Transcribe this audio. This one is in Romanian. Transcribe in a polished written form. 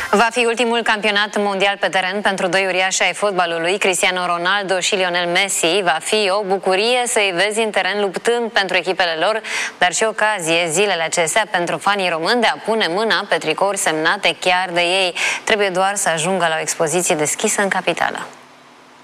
Va fi ultimul campionat mondial pe teren pentru doi uriași ai fotbalului, Cristiano Ronaldo și Lionel Messi. Va fi o bucurie să-i vezi în teren luptând pentru echipele lor, dar și ocazie zilele acestea pentru fanii români de a pune mâna pe tricouri semnate chiar de ei. Trebuie doar să ajungă la o expoziție deschisă în capitală.